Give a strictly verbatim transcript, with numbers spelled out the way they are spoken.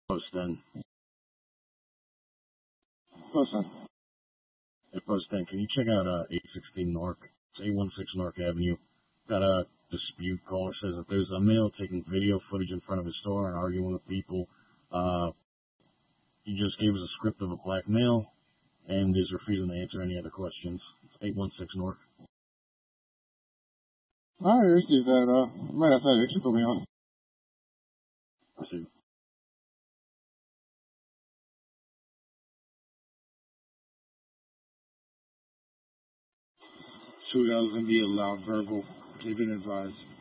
Post then. Close then. Hey, Post then. Can you check out uh, eight sixteen Nork? It's eight one six Nork Avenue. Got a dispute caller says that there's a male taking video footage in front of his store and arguing with people. Uh, he just gave us a script of a black male and is refusing to answer any other questions. It's eight one six Nork. I received that, uh, right outside extra put me on. I see. Shootouts and be allowed verbal. They've been advised.